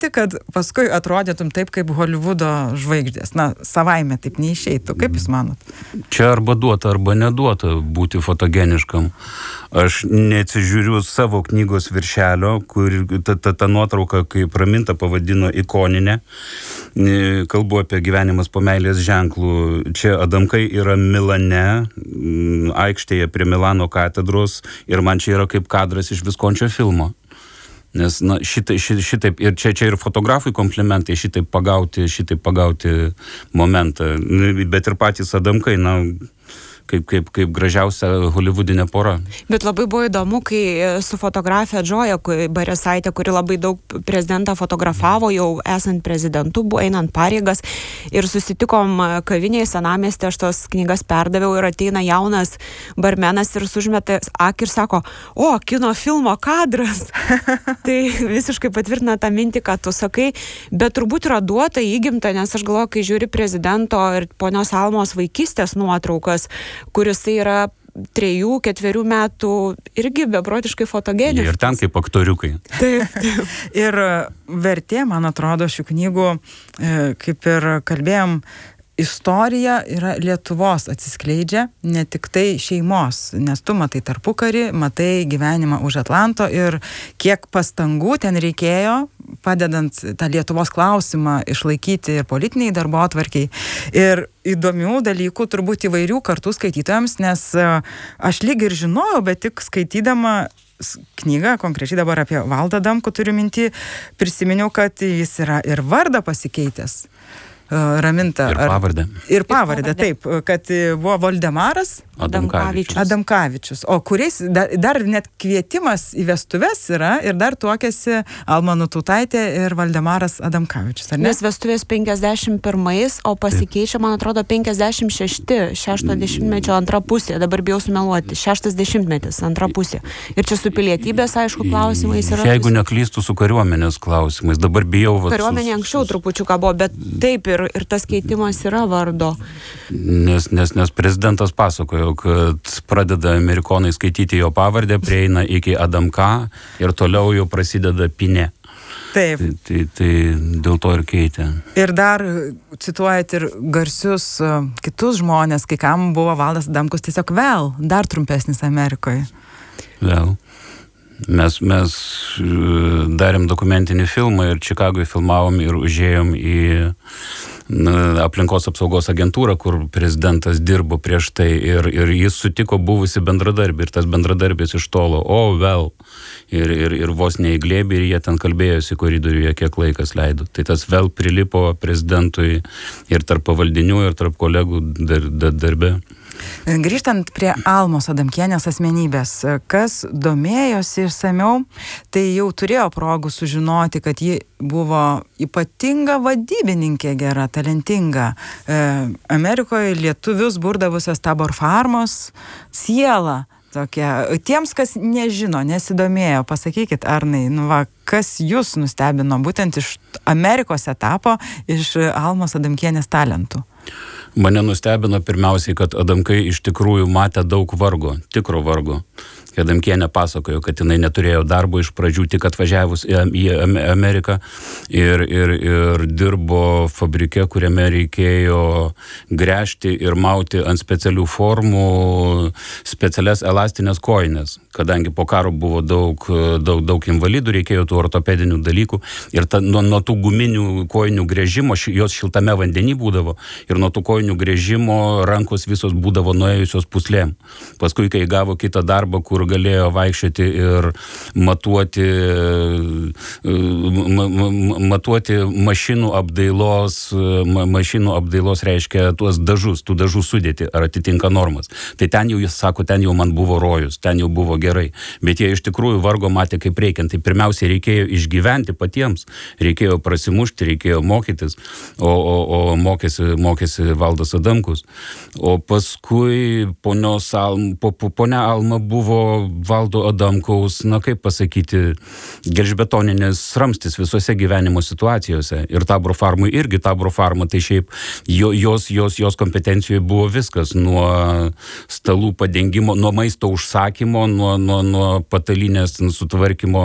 dirbti, kad paskui atrodytum taip, kaip Holivudo žvaigždės? Na, savaime taip neišeitų. Kaip Jūs manot? Čia arba duota, arba neduota būti fotogeniškam. Aš neatsižiūriu savo knygos viršelio, kur ta nuotrauka, kaip Raminta pavadino ikoninė. Kalbu apie gyvenimas po meilės ženklų. Čia Adamkai yra Milane, aikštėje prie Milano katedros, ir man čia yra kaip kadras iš Viskončio filmo. Nes šitaip, ir čia ir fotografui komplimentai, šitaip pagauti momentą. Bet ir patys Adamkai, kaip gražiausia holivudinė pora. Bet labai buvo įdomu, kai su fotografė Džoja Barisaitė, kuri labai daug prezidentą fotografavo, jau esant prezidentu, buvo einant pareigas, ir susitikom kavinėje Senamieste, aš tos knygas perdaviau, ir ateina jaunas barmenas ir sužmeta akį ir sako, o, kino filmo kadras. Tai visiškai patvirtina tą mintį, ką tu sakai, bet turbūt yra duota įgimta, nes aš galvoju, kai žiūri prezidento ir ponios Almos vaikystės nuotraukas, kuris yra 3-4 metų irgi beprotiškai fotogeniškas. Ir ten kaip aktoriukai. Taip. Ir vertė, man atrodo, šių knygų, kaip ir kalbėjom, istorija yra Lietuvos atsiskleidžia, ne tik tai šeimos, nes tu matai tarpukarį, matai gyvenimą už Atlanto ir kiek pastangų ten reikėjo, padedant tą Lietuvos klausimą išlaikyti ir politiniai darbotvarkiai. Ir įdomių dalykų turbūt įvairių kartų skaitytojams, nes aš lyg ir žinojau, bet tik skaitydama knygą, konkrečiai dabar apie Valdą Adamkų turiu mintį, prisiminiau, kad jis yra ir vardą pasikeitęs. Raminta. Ir pavardę, taip, kad buvo Valdemaras Adamkavičius. O kuriais dar net kvietimas į vestuves yra ir dar tuokėsi Alma Nutautaitė ir Valdemaras Adamkavičius, ar ne? Nes vestuvės 51, o pasikeičia, man atrodo, 56, 60-mečio antra pusė, dabar bijau sumeluoti, 60-metis antra pusė. Ir čia su pilietybės, aišku, klausimais yra. Jeigu neklystų su kariuomenės klausimais, dabar bijau... Kariuomenė anksčiau trupučiuką buvo, bet taip ir tas keitimas yra vardo. Nes prezidentas pasakojo, kad pradeda amerikonai skaityti jo pavardę, prieina iki Adamka ir toliau jau prasideda Pinė. Taip. Tai dėl to ir keitė. Ir dar cituojat ir garsius kitus žmonės, kai kam buvo Valdas Adamkus tiesiog dar trumpesnis Amerikoje. Mes darėm dokumentinį filmą ir Čikagoje filmavom ir užėjom į aplinkos apsaugos agentūrą, kur prezidentas dirbo prieš tai ir jis sutiko buvusi bendradarbį ir tas bendradarbis iš tolo, ir vos neįglėbė ir jie ten kalbėjosi koridoriuje, kiek laikas leido. Tai tas prilipo prezidentui ir tarp pavaldinių, ir tarp kolegų darbe. Grįžtant prie Almos Adamkienės asmenybės, kas domėjosi išsamiau, tai jau turėjo progų sužinoti, kad ji buvo ypatinga vadybininkė, gera, talentinga. Amerikoje lietuvius burdavusios Tabor Farmos siela tokia. Tiems, kas nežino, nesidomėjo, pasakykit, Arnai, kas jūs nustebino būtent iš Amerikos etapo, iš Almos Adamkienės talentų? Mane nustebino pirmiausiai, kad Adamkai iš tikrųjų matė daug vargo, tikro vargo. Adamkienė pasakojo, kad jinai neturėjo darbo iš pradžių, tik atvažiavus į Ameriką ir dirbo fabrike, kuriame reikėjo gręžti ir mauti ant specialių formų specialias elastinės kojines, kadangi po karo buvo daug invalidų, reikėjo tų ortopedinių dalykų ir nuo tų guminių kojinių gręžimo, jos šiltame vandenį būdavo ir nuo tų kojinių gręžimo rankos visos būdavo nuėjusios puslėm. Paskui, kai gavo kitą darbą, kur galėjo vaikščioti ir matuoti mašinų apdailos reiškia tuos dažus, tų dažų sudėti, ar atitinka normas. Tai ten jau, jis sako, ten jau man buvo rojus, ten jau buvo gerai. Bet jie iš tikrųjų vargo matė kaip reikiant. Tai pirmiausiai reikėjo išgyventi patiems, reikėjo prasimušti, reikėjo mokytis, o mokėsi Valdas Adamkus. O paskui ponia Alma buvo Valdo Adamkaus, na kaip pasakyti, gelžbetoninis ramstis visose gyvenimo situacijose. Ir Taboro farmui irgi Taboro farma, tai šiaip jos kompetencijoje buvo viskas, nuo stalų padengimo, nuo maisto užsakymo, nuo patalinės sutvarkymo,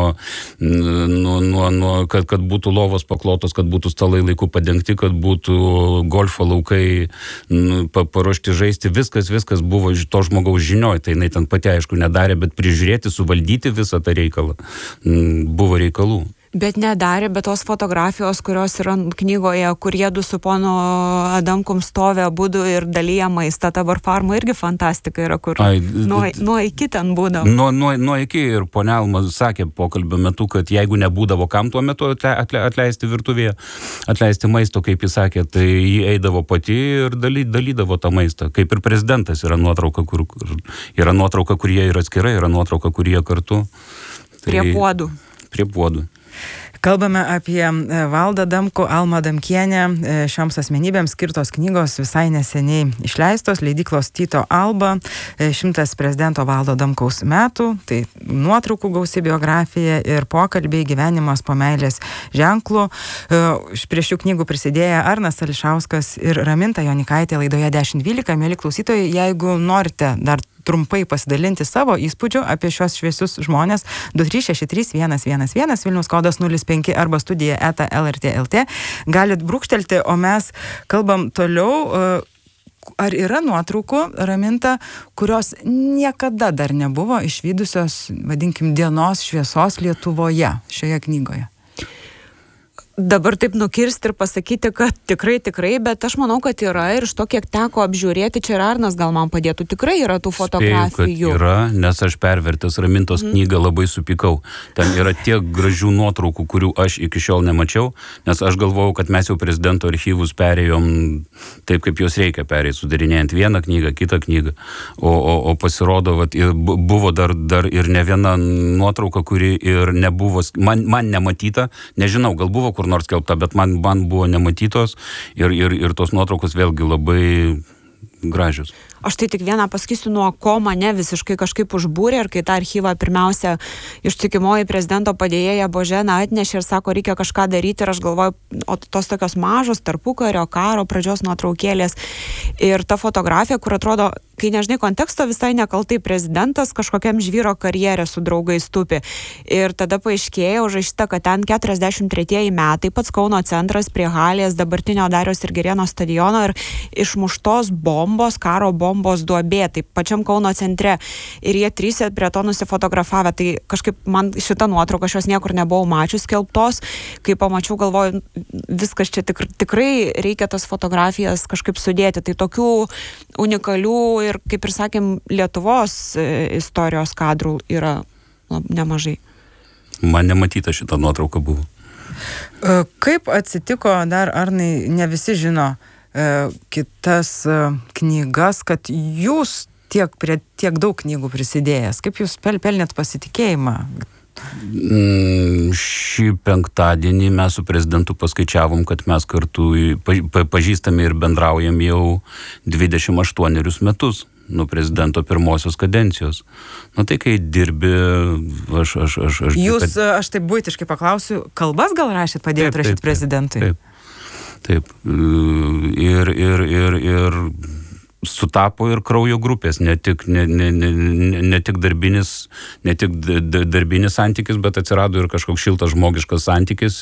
kad būtų lovos paklotos, kad būtų stalai laiku padengti, kad būtų golfo laukai paruošti žaisti, viskas buvo to žmogaus žinioj, tai jinai ten pati aišku nedarė, bet prižiūrėti, suvaldyti visą tą reikalą buvo reikalų. Bet nedarė, bet tos fotografijos, kurios yra knygoje, kur jiedu su ponu Adamkum stovi abudu ir dalyja maistą, Tabor farma irgi fantastika yra, kur nuo iki ten būdavo. Nuo iki ir ponia Alma sakė pokalbio metu, kad jeigu nebūdavo kam tuo metu atleisti virtuvėje, atleisti maisto, kaip jis sakė, tai jį eidavo pati ir dalydavo tą maistą. Kaip ir prezidentas yra nuotrauka, kur jie yra atskirai, yra nuotrauka, kur jie kartu. Tai Prie puodų. Kalbame apie Valdą Adamkų, Almą Adamkienę. Šioms asmenybėms skirtos knygos visai neseniai išleistos, leidyklos Tyto Alba, 100 prezidento Valdo Adamkaus metų, tai nuotraukų gausi biografija ir pokalbiai, gyvenimas po meilės ženklų. Prie šių knygų prisidėję Arnas Ališauskas ir Raminta Jonikaitė laidoje 10-12. Mieli klausytojai, jeigu norite dar trumpai pasidalinti savo įspūdžių apie šios šviesius žmonės, 2363111, Vilniaus kodas 05 arba studija@lrt.lt. Galit brūkštelti, o mes kalbam toliau. Ar yra nuotraukų, Raminta, kurios niekada dar nebuvo išvydusios, vadinkim, dienos šviesos Lietuvoje šioje knygoje? Dabar taip nukirsti ir pasakyti, kad tikrai, bet aš manau, kad yra ir iš to, kiek teko apžiūrėti, čia ir Arnas gal man padėtų, tikrai yra tų fotografijų. Spėju, kad yra, nes aš pervertęs Ramintos knygą labai supykau. Ten yra tiek gražių nuotraukų, kurių aš iki šiol nemačiau, nes aš galvojau, kad mes jau prezidento archyvus perėjom taip, kaip jos reikia perėti, sudarinėjant vieną knygą, kitą knygą. O pasirodo, buvo dar ir ne viena nuotrauka, kuri ir nebuvo, man nematyta, nežinau, gal buvo kur nors skelbta, bet man buvo nematytos ir tos nuotraukos vėlgi labai gražios. Aš tai tik vieną pasakysiu, nuo ko mane visiškai kažkaip užbūrė, ir kai tą archyvą pirmiausia ištikimoji prezidento padėjėja Božena atnešė ir sako, reikia kažką daryti, ir aš galvoju, o tos tokios mažos tarpukario karo pradžios nuotraukėlės ir ta fotografija, kur atrodo, kai nežinai konteksto, visai nekaltai prezidentas kažkokiam žvyro karjerė su draugais tupi. Ir tada paaiškėjo užrašyta, kad ten 43 metai, pats Kauno centras prie Halės, dabartinio Dariaus ir Girėno stadiono, ir išmuštos bombos, karo bombos duobė, tai pačiam Kauno centre. Ir jie trysia prie to nusifotografavę. Tai kažkaip man šita nuotrauka, aš jos niekur nebuvau mačius skelbtos. Kai pamačiau, galvoju, viskas čia tikrai reikia tas fotografijas kažkaip sudėti. Tai tokių unikalių ir, kaip ir sakėm, Lietuvos istorijos kadrų yra nemažai. Man nematyta šita nuotrauka buvo. Kaip atsitiko, dar Arnai, ne visi žino kitas knygas, kad jūs tiek daug knygų prisidėjęs. Kaip jūs pelnėt pasitikėjimą? Šį penktadienį mes su prezidentu paskaičiavom, kad mes kartu pažįstame ir bendraujam jau 28 metus nuo prezidento pirmosios kadencijos. Na tai kai dirbi, Jūs, aš taip buitiškai paklausiu, kalbas gal rašėt, padėjot rašyti prezidentui? Taip. Ir sutapo ir kraujo grupės, ne tik darbinis santykis, bet atsirado ir kažkoks šiltas žmogiškas santykis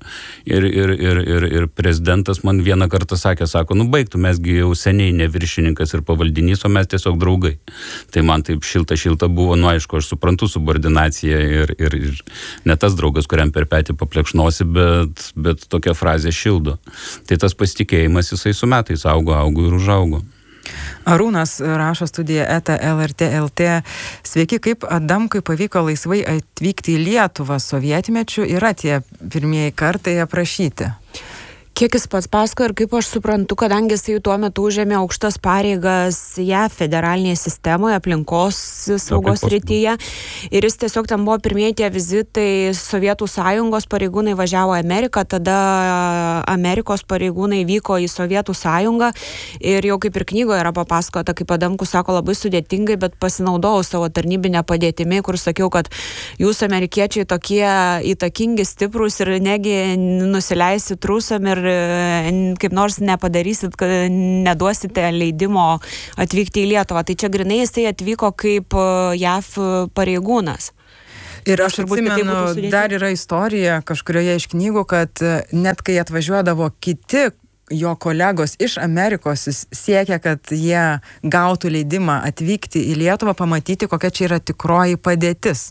ir prezidentas man vieną kartą sako, baigtų, mesgi jau seniai ne viršininkas ir pavaldinys, o mes tiesiog draugai. Tai man taip šilta buvo, aišku, aš suprantu subordinaciją ir ne tas draugas, kuriam per petį paplekšnosi, bet tokia frazė šildo. Tai tas pasitikėjimas jisai su metais augo ir užaugo. Arūnas rašo studija@lrt.lt. Sveiki, kaip Adamkui pavyko laisvai atvykti į Lietuvą sovietmečiu? Yra tie pirmieji kartai aprašyti. Kiek jis pats pasakojo ir kaip aš suprantu, kadangi jis tuo metu užėmė aukštas pareigas JAV federalinėje sistemoje, aplinkos saugos srityje. Ir jis tiesiog ten buvo pirmieji tie vizitai, Sovietų sąjungos pareigūnai važiavo į Ameriką, tada Amerikos pareigūnai vyko į Sovietų sąjungą. Ir jau kaip ir knygoje yra papasakota, kaip Adamkus sako, labai sudėtingai, bet pasinaudojau savo tarnybinę padėtimi, kur sakiau, kad jūs amerikiečiai tokie įtakingi, stiprūs ir negi nusileisit rusam ir kaip nors nepadarysit, kad neduosite leidimo atvykti į Lietuvą. Tai čia grinai jisai atvyko kaip JAV pareigūnas. Ir aš atsimenu, dar yra istorija kažkurioje iš knygų, kad net kai atvažiuodavo kiti jo kolegos iš Amerikos, jis siekia, kad jie gautų leidimą atvykti į Lietuvą, pamatyti, kokia čia yra tikroji padėtis.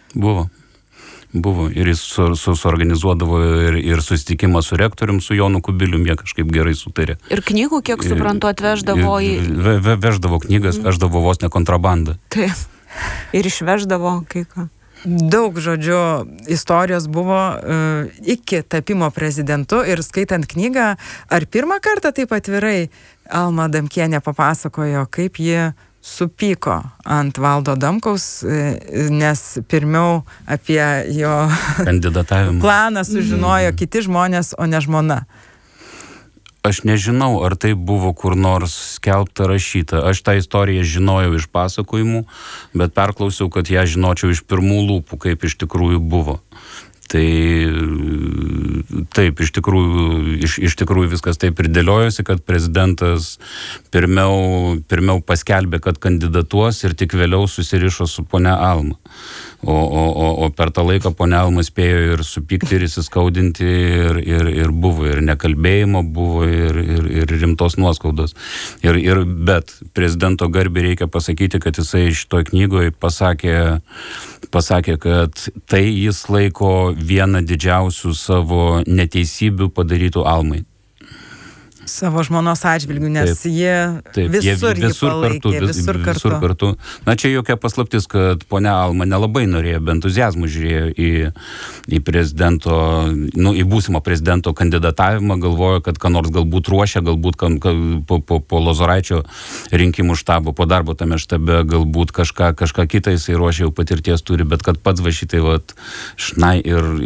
Buvo. Ir jis suorganizuodavo ir susitikimą su rektorium, su Jonu Kubilium, jie kažkaip gerai sutarė. Ir knygų, kiek suprantu, atveždavo į... Veždavo knygas, veždavo vos ne kontrabandą. Taip. Ir išveždavo kai ką. Daug, žodžiu, istorijos buvo iki tapimo prezidentu ir skaitant knygą, ar pirmą kartą taip atvirai Alma Adamkienė papasakojo, kaip ji supyko ant Valdo Adamkaus, nes pirmiau apie jo planą sužinojo kiti žmonės, o ne žmona. Aš nežinau, ar tai buvo kur nors skelbta, rašyta. Aš tą istoriją žinojau iš pasakojimų, bet perklausiau, kad ją žinočiau iš pirmų lūpų, kaip iš tikrųjų buvo. Tai taip, iš tikrųjų viskas taip ir dėliojosi, kad prezidentas pirmiau paskelbė, kad kandidatuos ir tik vėliau susirišo su ponia Alma. O per tą laiką ponia Alma spėjo ir supykti, ir įsiskaudinti, ir buvo, ir nekalbėjimo buvo, ir rimtos nuoskaudos. Bet prezidento garbei reikia pasakyti, kad jisai šitoj knygoje pasakė, kad tai jis laiko vieną didžiausių savo neteisybių padarytų Almai. Savo žmonos atžvilgių, nes visur palaikė, visur kartu. Na, čia jokia paslaptis, kad ponia Alma nelabai norėjo, be entuziazmų žiūrėjo į prezidento, į būsimo prezidento kandidatavimą, galvojo, kad ką nors galbūt ruošia, galbūt po Lozoraičio rinkimų štabo, po darbo tame štabe, galbūt kažką kitą jisai ruošia, jau patirties turi, bet kad pats va šitai šnai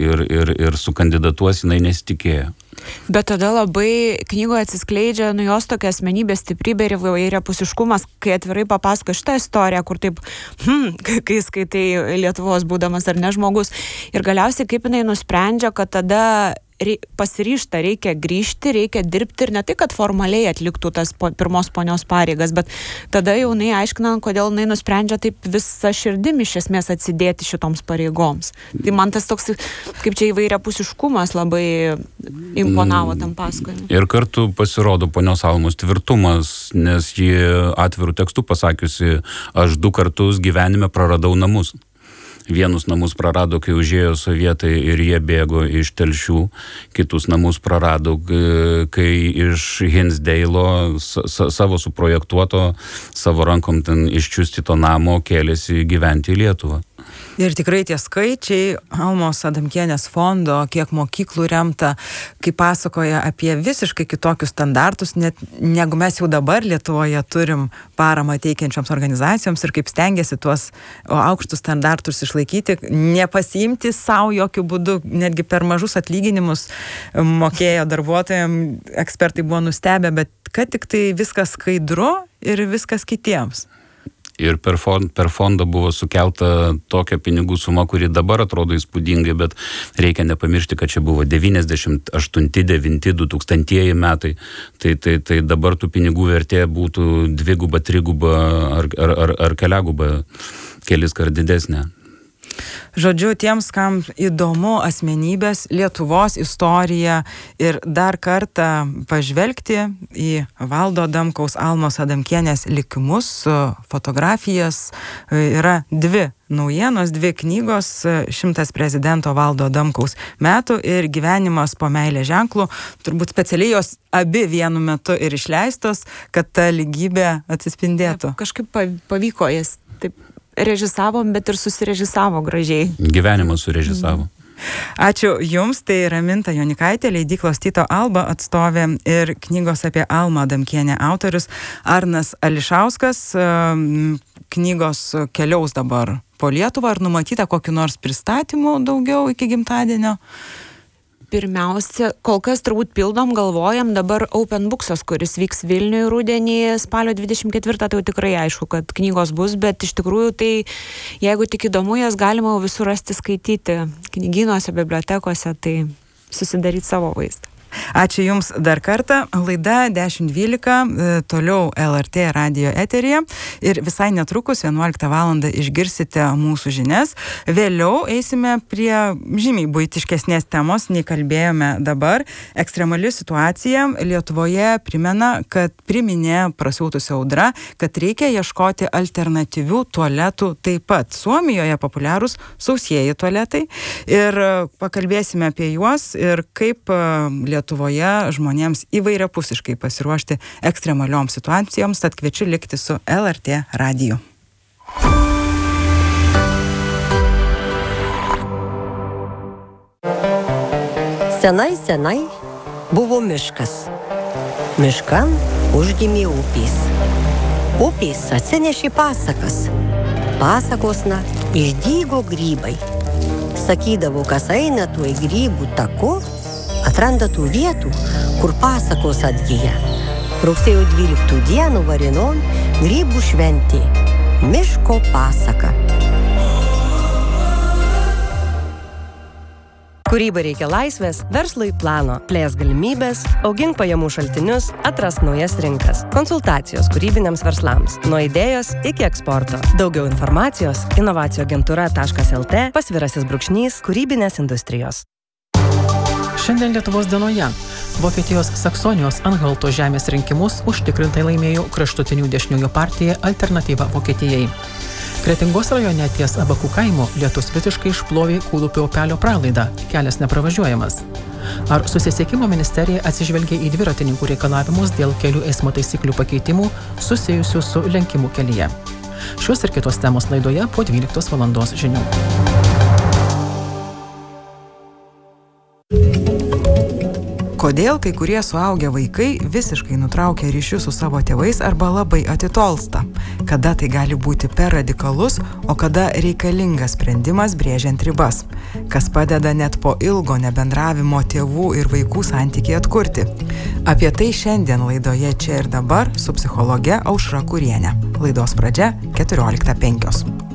ir sukandidatuos, jinai nesitikėjo. Bet tada labai knygoje atsiskleidžia jos tokia asmenybės stiprybė ir įvairiapusiškumas, kai atvirai papasako šitą istoriją, kur taip, kai skaitai Lietuvos būdamas ar ne žmogus. Ir galiausiai kaip jinai nusprendžia, kad tada pasiryžta, reikia grįžti, reikia dirbti ir ne tai, kad formaliai atliktų tas pirmos ponios pareigas, bet tada jau jinai aiškina, kodėl jinai nusprendžia taip visą širdim iš esmės atsidėti šitoms pareigoms. Tai man tas toks, kaip čia įvairiapusiškumas labai imponavo tam pasakojimui. Ir kartu pasirodo ponios Almos tvirtumas, nes ji atvirų tekstų pasakiusi, aš 2 kartus gyvenime praradau namus. Vienus namus prarado, kai užėjo sovietai ir jie bėgo iš Telšių, kitus namus prarado, kai iš Hinsdeilo savo suprojektuoto, savo rankom ten iščiustyto namo kėlėsi gyventi į Lietuvą. Ir tikrai tie skaičiai Almos Adamkienės fondo, kiek mokyklų remta, kai pasakoja apie visiškai kitokius standartus, net negu mes jau dabar Lietuvoje turim paramą teikiančioms organizacijoms ir kaip stengiasi tuos aukštus standartus išlaikyti, nepasiimti savo jokių būdų, netgi per mažus atlyginimus mokėjo darbuotojams, ekspertai buvo nustebę, bet kad tik tai viskas skaidru ir viskas kitiems. Ir per fondą buvo sukelta tokia pinigų suma, kuri dabar atrodo įspūdingai, bet reikia nepamiršti, kad čia buvo 98, 9, 2000 metai. Tai dabar tų pinigų vertė būtų 2, 3 ar keliaguba, kelis kart didesnė. Žodžiu, tiems, kam įdomu asmenybės, Lietuvos istorija ir dar kartą pažvelgti į Valdo Adamkaus, Almos Adamkienės likimus, fotografijas, yra 2 naujienos, 2 knygos, 100 prezidento Valdo Adamkaus metų ir gyvenimas po meilės ženklų. Turbūt specialiai jos abi vienu metu ir išleistos, kad ta lygybė atsispindėtų. Kažkaip pavyko jas taip režisavom, bet ir susirežisavo gražiai. Gyvenimą surežisavo. Ačiū Jums, tai Raminta Jonikaitė, leidyklos Tyto Alba atstovė ir knygos apie Almą Adamkienę autorius Arnas Ališauskas. Knygos keliaus dabar po Lietuvą, ar numatyta kokiu nors pristatymu daugiau iki gimtadienio? Pirmiausia, kol kas turbūt pildom, galvojam, dabar Open Booksas, kuris vyks Vilniuje rudenį spalio 24, tai jau tikrai aišku, kad knygos bus, bet iš tikrųjų tai, jeigu tik įdomu, jas galima visur rasti skaityti, knygynuose, bibliotekose, tai susidaryti savo vaizdą. Ačiū Jums dar kartą. Laida 10.12, toliau LRT radijo eteryje ir visai netrukus 11 valandą išgirsite mūsų žinias. Vėliau eisime prie žymiai buitiškesnės temos, nei kalbėjome dabar. Ekstremali situacija Lietuvoje priminė prasiautusi audra, kad reikia ieškoti alternatyvių tualetų taip pat. Suomijoje populiarūs sausieji tualetai ir pakalbėsime apie juos ir kaip Lietuvoje žmonėms įvairiapusiškai pasiruošti ekstremalioms situacijoms, tad kviečiu likti su LRT radiju. Senai buvo miškas. Miškan užgimė upės. Upės atsinešė pasakas. Pasakosna išdygo grybai. Sakydavo, kas eina tuo grybų taku, atranda tų vietų, kur pasakos atgyja. Rugsėjo 12 dienų Varinon grybų šventė. Miško pasaka. Kūrybai reikia laisvės, verslui plano, plės galimybės, augink pajamų šaltinius, atrask naujas rinkas. Konsultacijos kūrybiniams verslams. Nuo idėjos iki eksporto. Daugiau informacijos inovacijų-agentūra.lt / kūrybinės industrijos. Šiandien Lietuvos dienoje Vokietijos Saksonijos Anhalto žemės rinkimus užtikrintai laimėjo kraštutinių dešiniųjų partija Alternatyva Vokietijai. Kretingos rajone ties Abakų kaimo lietus visiškai išplovė Kūlupio upelio pralaidą, kelias nepravažiuojamas. Ar susisiekimo ministerija atsižvelgia į dviratininkų reikalavimus dėl kelių eismo taisyklių pakeitimų susijusių su lenkimu kelyje? Šios ir kitos temos laidoje po 12 valandos žinių. Kodėl kai kurie suaugę vaikai visiškai nutraukia ryšius su savo tėvais arba labai atitolsta? Kada tai gali būti per radikalus, o kada reikalingas sprendimas brėžiant ribas? Kas padeda net po ilgo nebendravimo tėvų ir vaikų santykį atkurti? Apie tai šiandien laidoje Čia ir dabar su psichologe Aušra Kurienė. Laidos pradžia 14:05.